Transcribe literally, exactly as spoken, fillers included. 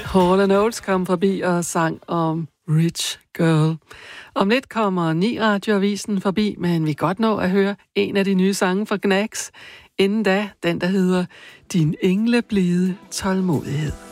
Hall and Oates kom forbi og sang om Rich Girl. Om lidt kommer ni radioavisen forbi, men vi godt nå at høre en af de nye sange fra Gnags. Inden da, den der hedder Din engleblide tålmodighed.